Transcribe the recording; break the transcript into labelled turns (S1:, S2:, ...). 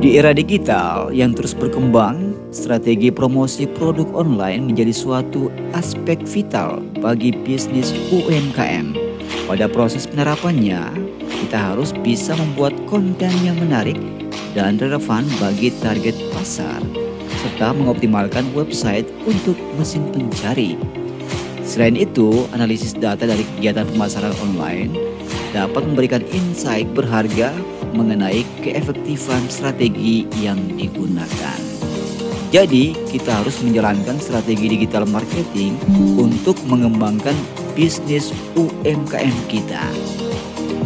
S1: Di era digital yang terus berkembang, strategi promosi produk online menjadi suatu aspek vital bagi bisnis UMKM. Pada proses penerapannya, kita harus bisa membuat konten yang menarik dan relevan bagi target pasar, serta mengoptimalkan website untuk mesin pencari. Selain itu, analisis data dari kegiatan pemasaran online dapat memberikan insight berharga mengenai keefektifan strategi yang digunakan. Jadi, kita harus menjalankan strategi digital marketing untuk mengembangkan bisnis UMKM kita.